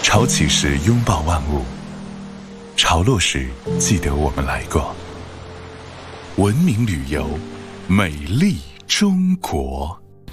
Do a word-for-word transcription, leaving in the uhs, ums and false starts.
潮起时拥抱万物，潮落时记得我们来过。文明旅游，美丽中国。